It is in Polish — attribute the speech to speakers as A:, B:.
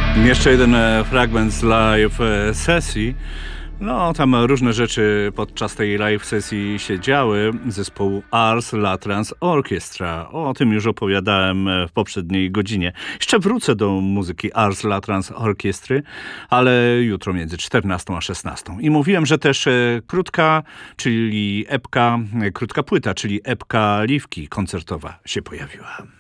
A: Jeszcze jeden fragment z live sesji. No, tam różne rzeczy podczas tej live sesji się działy. Zespół Ars Latrans Orchestra. O tym już opowiadałem w poprzedniej godzinie. Jeszcze wrócę do muzyki Ars Latrans Orchestry, ale jutro między 14 a 16. I mówiłem, że też krótka płyta, czyli epka Liwki koncertowa się pojawiła.